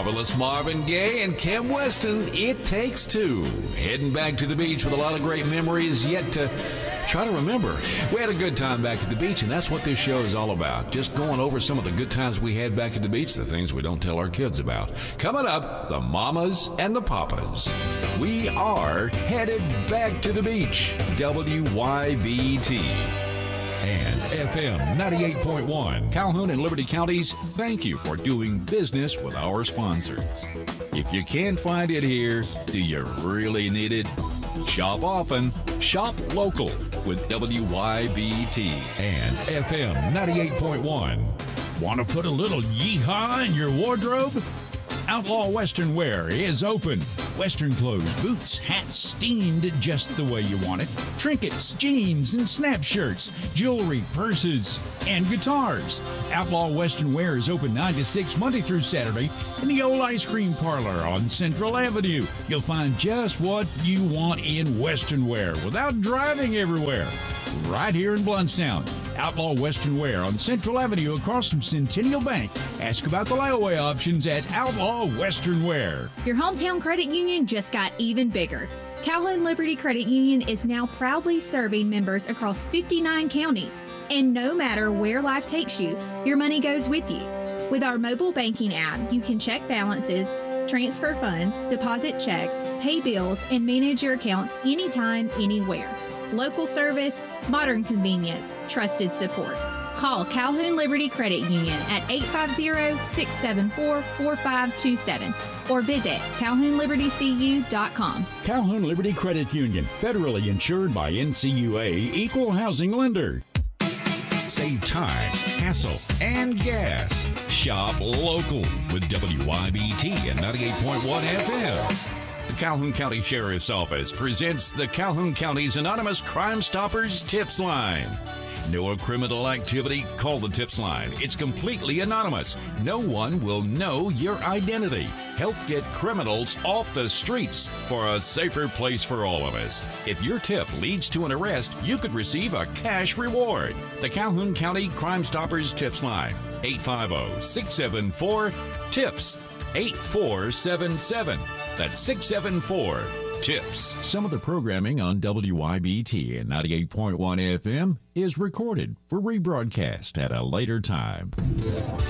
Marvelous Marvin Gaye and Kim Weston, It Takes Two. Heading back to the beach with a lot of great memories yet to try to remember. We had a good time back at the beach, and that's what this show is all about. Just going over some of the good times we had back at the beach, the things we don't tell our kids about. Coming up, the mamas and the papas. We are headed back to the beach. WYBT. And FM 98.1. Calhoun and Liberty Counties, thank you for doing business with our sponsors. If you can't find it here, do you really need it? Shop often, shop local with WYBT and FM 98.1. Want to put a little yeehaw in your wardrobe? Outlaw Western Wear is open. Western clothes, boots, hats steamed just the way you want it. Trinkets, jeans, and snap shirts, jewelry, purses, and guitars. Outlaw Western Wear is open 9 to 6 Monday through Saturday in the old ice cream parlor on Central Avenue. You'll find just what you want in Western Wear without driving everywhere. Right here in Blountstown. Outlaw Western Wear on Central Avenue across from Centennial Bank. Ask about the layaway options at Outlaw Western Wear. Your hometown credit union just got even bigger. Calhoun Liberty Credit Union is now proudly serving members across 59 counties. And no matter where life takes you, your money goes with you. With our mobile banking app, you can check balances, transfer funds, deposit checks, pay bills, and manage your accounts anytime, anywhere. Local service, modern convenience, trusted support. Call Calhoun Liberty Credit Union at 850-674-4527 or visit CalhounLibertyCU.com. Calhoun Liberty Credit Union, federally insured by NCUA, Equal Housing Lender. Save time, hassle, and gas. Shop local with WYBT and 98.1 FM. The Calhoun County Sheriff's Office presents the Calhoun County's Anonymous Crime Stoppers Tips Line. Know of criminal activity? Call the Tips Line. It's completely anonymous. No one will know your identity. Help get criminals off the streets for a safer place for all of us. If your tip leads to an arrest, you could receive a cash reward. The Calhoun County Crime Stoppers Tips Line. 850-674-TIPS. 8477. That's 674-TIPS. Some of the programming on WYBT and 98.1 FM is recorded for rebroadcast at a later time.